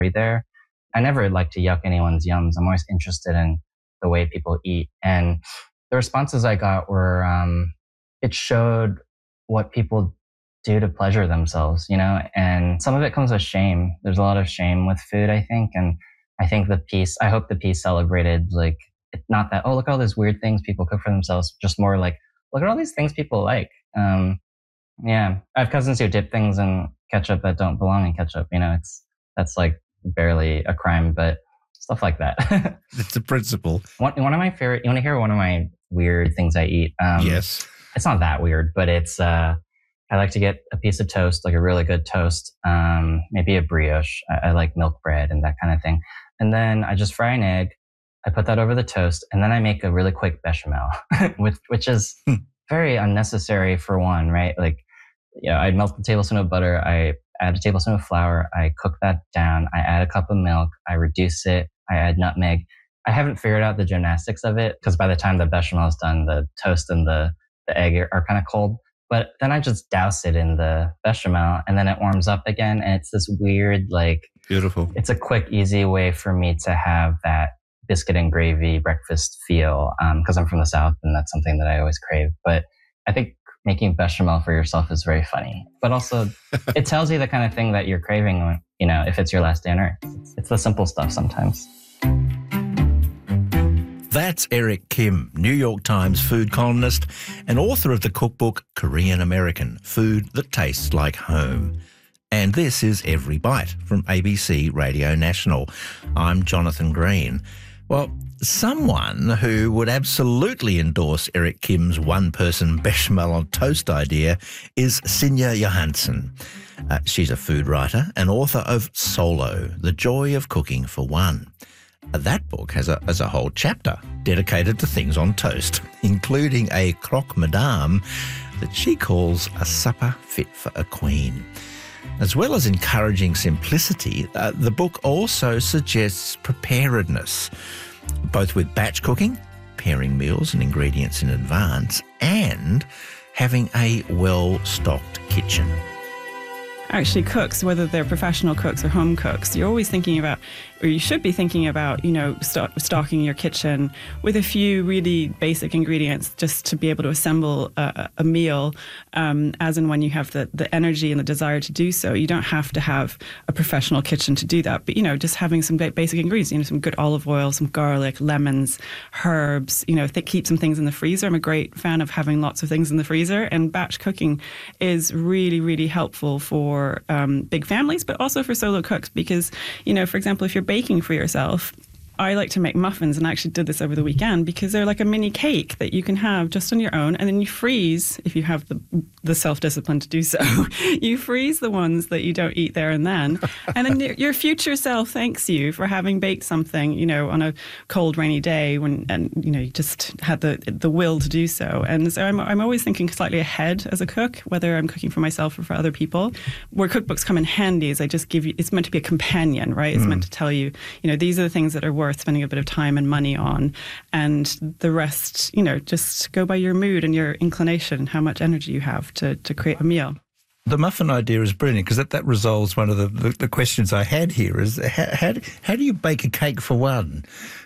there. I never like to yuck anyone's yums. I'm always interested in the way people eat. And the responses I got were, it showed what people do to pleasure themselves, and some of it comes with shame. There's a lot of shame with food, I think. And I think I hope the piece celebrated, like, not that, oh, look at all these weird things people cook for themselves, just more like, look at all these things people like. Yeah, I have cousins who dip things in ketchup that don't belong in ketchup. That's like barely a crime, but stuff like that. It's a principle. One of my favorite, you want to hear one of my weird things I eat? Yes. It's not that weird, but it's, I like to get a piece of toast, like a really good toast, maybe a brioche. I like milk bread and that kind of thing. And then I just fry an egg. I put that over the toast, and then I make a really quick bechamel, which is very unnecessary for one, right? Like, I melt a tablespoon of butter. I add a tablespoon of flour. I cook that down. I add a cup of milk. I reduce it. I add nutmeg. I haven't figured out the gymnastics of it, because by the time the bechamel is done, the toast and the egg are kind of cold. But then I just douse it in the bechamel, and then it warms up again. And it's this weird, like... Beautiful. It's a quick, easy way for me to have that biscuit and gravy breakfast feel, because I'm from the South, and that's something that I always crave. But I think making bechamel for yourself is very funny. But also, it tells you the kind of thing that you're craving, if it's your last dinner. It's the simple stuff sometimes. That's Eric Kim, New York Times food columnist and author of the cookbook Korean American, Food That Tastes Like Home. And this is Every Bite from ABC Radio National. I'm Jonathan Green. Well, someone who would absolutely endorse Eric Kim's one-person bechamel on toast idea is Sinja Johansson. She's a food writer and author of Solo, The Joy of Cooking for One. That book has a whole chapter dedicated to things on toast, including a croque madame that she calls a supper fit for a queen. As well as encouraging simplicity, the book also suggests preparedness, both with batch cooking, pairing meals and ingredients in advance, and having a well-stocked kitchen. Actually, cooks, whether they're professional cooks or home cooks, you're always thinking about, or you should be thinking about, stocking your kitchen with a few really basic ingredients just to be able to assemble a meal as and when you have the energy and the desire to do so. You don't have to have a professional kitchen to do that, but, just having some basic ingredients, some good olive oil, some garlic, lemons, herbs, keep some things in the freezer. I'm a great fan of having lots of things in the freezer, and batch cooking is really, really helpful for big families, but also for solo cooks because, for example, if you're baking for yourself, I like to make muffins, and I actually did this over the weekend because they're like a mini cake that you can have just on your own, and then you freeze, if you have the self-discipline to do so, you freeze the ones that you don't eat there and then your future self thanks you for having baked something, on a cold, rainy day you just had the will to do so. And so I'm always thinking slightly ahead as a cook, whether I'm cooking for myself or for other people. Where cookbooks come in handy is I just give you, it's meant to be a companion, right? It's meant to tell you, these are the things that are worth spending a bit of time and money on, and the rest, just go by your mood and your inclination, how much energy you have to create a meal. The muffin idea is brilliant because that resolves one of the questions I had here is how do you bake a cake for one?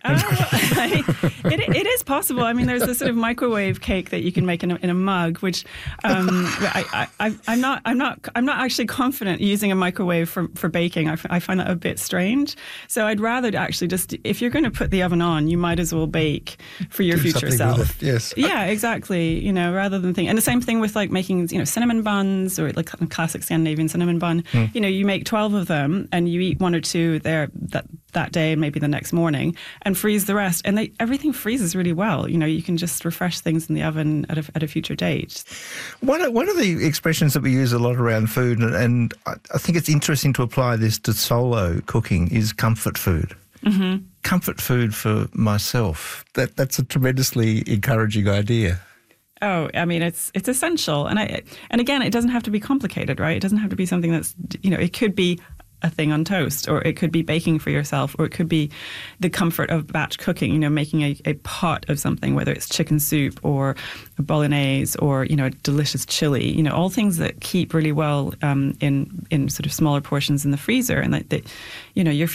It is possible. I mean, there's this sort of microwave cake that you can make in a mug, which I'm not actually confident using a microwave for baking. I find that a bit strange. So I'd rather actually just, if you're going to put the oven on, you might as well bake for your future self. Yes. Yeah, exactly. Rather than think. And the same thing with like making cinnamon buns or like a classic Scandinavian cinnamon bun. You make 12 of them and you eat one or two there that day and maybe the next morning and freeze the rest. And everything freezes really well. You can just refresh things in the oven at a future date. One of the expressions that we use a lot around food, and I think it's interesting to apply this to solo cooking, is comfort food. Mm-hmm. Comfort food for myself. That's a tremendously encouraging idea. Oh, I mean, it's essential. And again, it doesn't have to be complicated, right? It doesn't have to be something that's, it could be a thing on toast, or it could be baking for yourself, or it could be the comfort of batch cooking, you know, making a pot of something, whether it's chicken soup or a bolognese or, you know, a delicious chili, you know, all things that keep really well in sort of smaller portions in the freezer, and that you know, you're